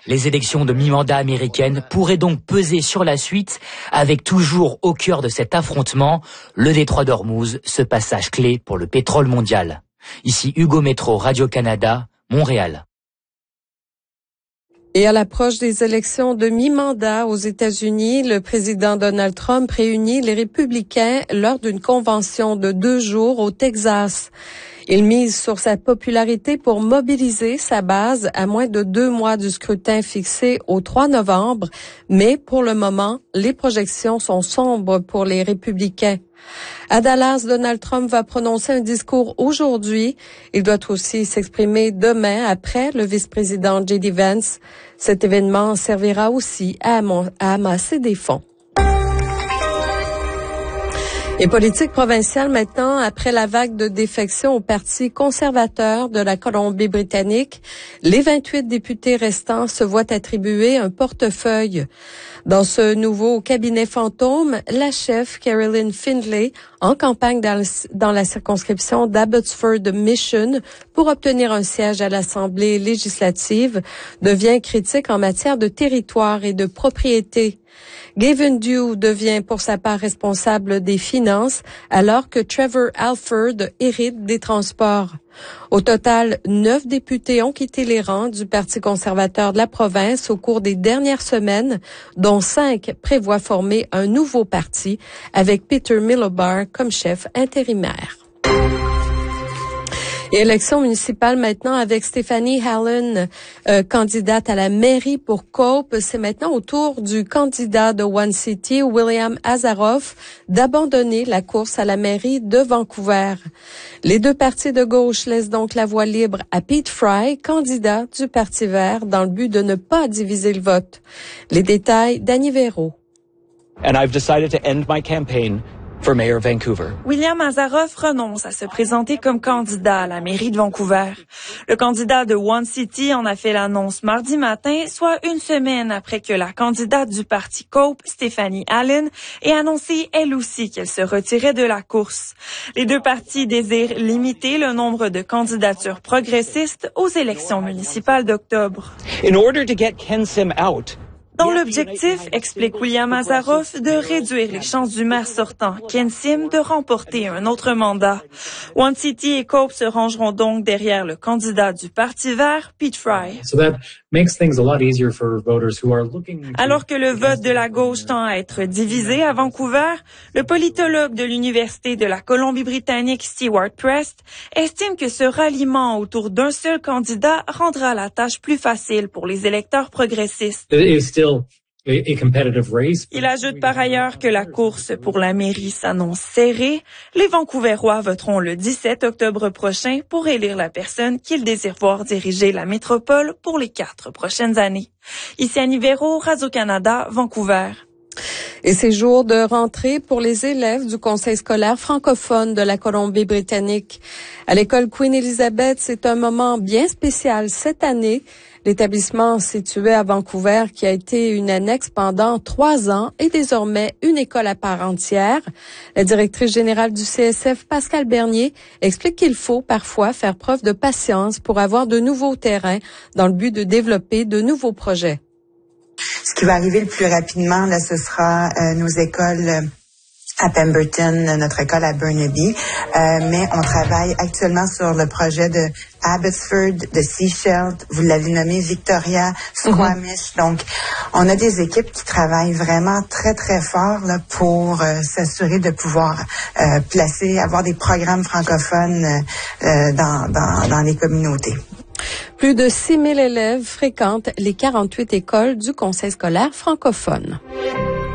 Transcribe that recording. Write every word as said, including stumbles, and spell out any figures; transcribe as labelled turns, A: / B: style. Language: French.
A: Les élections de mi-mandat américaines pourraient donc peser sur la suite, avec toujours au cœur de cet affrontement le détroit d'Ormuz, ce passage clé pour le pétrole mondial. Ici Hugo Métro, Radio-Canada, Montréal.
B: Et à l'approche des élections de mi-mandat aux États-Unis, le président Donald Trump réunit les républicains lors d'une convention de deux jours au Texas. Il mise sur sa popularité pour mobiliser sa base à moins de deux mois du scrutin fixé au trois novembre, mais pour le moment, les projections sont sombres pour les républicains. À Dallas, Donald Trump va prononcer un discours aujourd'hui. Il doit aussi s'exprimer demain après le vice-président J D Vance. Cet événement servira aussi à, am- à amasser des fonds. Et politique provinciale maintenant, après la vague de défection au Parti conservateur de la Colombie-Britannique, les vingt-huit députés restants se voient attribuer un portefeuille. Dans ce nouveau cabinet fantôme, la chef Carolyn Findlay, en campagne dans, le, dans la circonscription d'Abbotsford Mission pour obtenir un siège à l'Assemblée législative, devient critique en matière de territoire et de propriété. Gavin Dew devient pour sa part responsable des finances, alors que Trevor Alford hérite des transports. Au total, neuf députés ont quitté les rangs du Parti conservateur de la province au cours des dernières semaines, dont cinq prévoient former un nouveau parti avec Peter Milobar comme chef intérimaire. Et élection municipale maintenant avec Stephanie Allen, euh, candidate à la mairie pour Cope. C'est maintenant au tour du candidat de One City, William Asaroff, d'abandonner la course à la mairie de Vancouver. Les deux partis de gauche laissent donc la voie libre à Pete Fry, candidat du Parti vert, dans le but de ne pas diviser le vote. Les détails d'Annie Véro.
C: And I've decided to end my campaign for Mayor of Vancouver.
D: William Asaroff renonce à se présenter comme candidat à la mairie de Vancouver. Le candidat de One City en a fait l'annonce mardi matin, soit une semaine après que la candidate du parti Cope, Stephanie Allen, ait annoncé elle aussi qu'elle se retirait de la course. Les deux partis désirent limiter le nombre de candidatures progressistes aux élections municipales d'octobre.
C: In order to get Ken Sim out,
D: Dans l'objectif, explique William Asaroff, de réduire les chances du maire sortant, Ken Sim, de remporter un autre mandat. One City et Cope se rangeront donc derrière le candidat du Parti vert, Pete Fry.
E: So that makes things a lot easier for voters who are looking.
D: Alors que le vote de la gauche tend à être divisé à Vancouver, le politologue de l'Université de la Colombie-Britannique, Stewart Prest, estime que ce ralliement autour d'un seul candidat rendra la tâche plus facile pour les électeurs progressistes. Il ajoute par ailleurs que la course pour la mairie s'annonce serrée. Les Vancouverois voteront le dix-sept octobre prochain pour élire la personne qu'ils désirent voir diriger la métropole pour les quatre prochaines années. Ici Annie Véro, Radio-Canada, Vancouver.
B: Et c'est jour de rentrée pour les élèves du Conseil scolaire francophone de la Colombie-Britannique. À l'école Queen Elizabeth, c'est un moment bien spécial cette année. L'établissement situé à Vancouver, qui a été une annexe pendant trois ans, est désormais une école à part entière. La directrice générale du C S F, Pascal Bernier, explique qu'il faut parfois faire preuve de patience pour avoir de nouveaux terrains dans le but de développer de nouveaux projets.
F: Ce qui va arriver le plus rapidement, là, ce sera euh, nos écoles euh, à Pemberton, notre école à Burnaby, euh, mais on travaille actuellement sur le projet de Abbotsford, de Sechelt, vous l'avez nommé Victoria, Squamish. Mm-hmm. Donc, on a des équipes qui travaillent vraiment très, très fort là, pour euh, s'assurer de pouvoir euh, placer, avoir des programmes francophones euh, dans, dans, dans les communautés.
B: Plus de six mille élèves fréquentent les quarante-huit écoles du Conseil scolaire francophone.